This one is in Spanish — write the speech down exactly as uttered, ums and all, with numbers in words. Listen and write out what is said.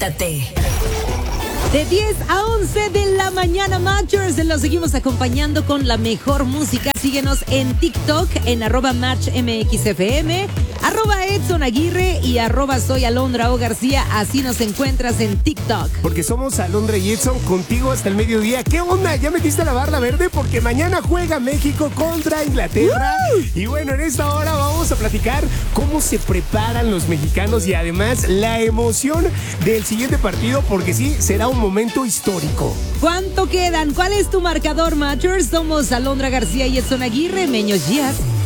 conéctate. De diez a once de la mañana, Matchers, los seguimos acompañando con la mejor música. Síguenos en TikTok, en arroba MatchMXFM, arroba Edson Aguirre y arroba soy Alondra O García. Así nos encuentras en TikTok. Porque somos Alondra y Edson contigo hasta el mediodía. ¿Qué onda? ¿Ya metiste la barra verde? Porque mañana juega México contra Inglaterra. ¡Uh! Y bueno, en esta hora vamos a platicar cómo se preparan los mexicanos y además la emoción del siguiente partido, porque sí, será un momento histórico. ¿Cuánto quedan? ¿Cuál es tu marcador, Matchers? Somos Alondra García y Edson Aguirre, Meños Díaz.